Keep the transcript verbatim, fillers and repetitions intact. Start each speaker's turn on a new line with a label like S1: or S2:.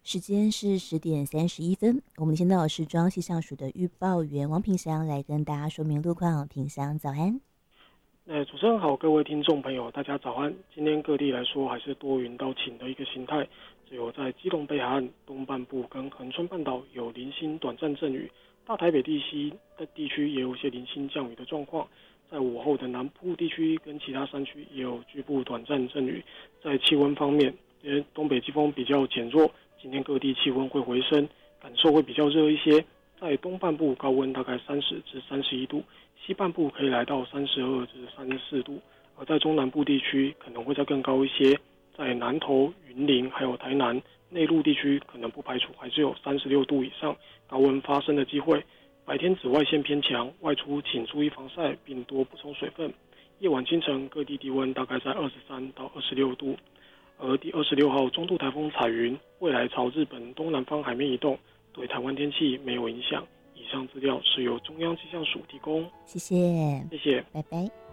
S1: 时间是十点三十一分，我们先到时装气象署的预报员王品祥来跟大家说明路况。品祥早安。
S2: 呃，主持人好，各位听众朋友，大家早安。今天各地来说还是多云到晴的一个形态，只有在基隆北海岸东半部跟恒春半岛有零星短暂阵雨，大台北地西的地区也有一些零星降雨的状况。在午后的南部地区跟其他山区也有局部短暂阵雨。在气温方面，因为东北季风比较减弱，今天各地气温会回升，感受会比较热一些。在东半部高温大概三十至三十一度，西半部可以来到三十二至三十四度，而在中南部地区可能会再更高一些，在南投、云林还有台南内陆地区可能不排除还是有三十六度以上高温发生的机会。白天紫外线偏强，外出请注意防晒并多补充水分。夜晚清晨各地低温大概在二十三到二十六度。而第二十六号中度台风彩云未来朝日本东南方海面移动，对台湾天气没有影响。以上资料是由中央气象署提供。
S1: 谢谢，
S2: 谢谢，
S1: 拜拜。